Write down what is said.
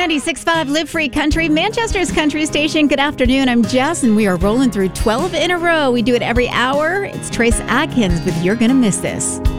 96.5 Live Free Country, Manchester's country station. Good afternoon. I'm Jess, and we are rolling through 12 in a row. We do it every hour. It's Trace Adkins with You're Gonna Miss This.